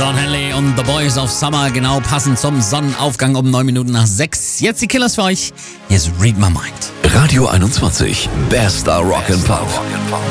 Don Henley und The Boys of Summer, genau passend zum Sonnenaufgang um 9 Minuten nach 6. Jetzt die Killers für euch. Hier ist Read My Mind. Radio 21, bester Rock'n'Pop.